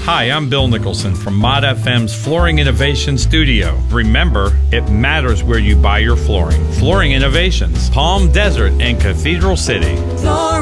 Hi, I'm Bill Nicholson from Mod FM's Flooring Innovation Studio. Remember, it matters where you buy your flooring. Flooring Innovations, Palm Desert and Cathedral City. Flooring